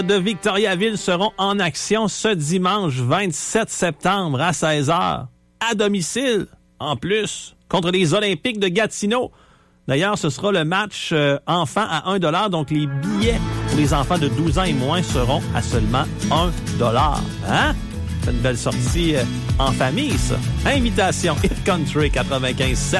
de Victoriaville seront en action ce dimanche 27 septembre à 16h, à domicile, en plus, contre les Olympiques de Gatineau. D'ailleurs, ce sera le match enfant à 1$, donc les billets pour les enfants de 12 ans et moins seront à seulement 1$. Hein? C'est une belle sortie en famille, ça. Invitation Hit Country 95.7.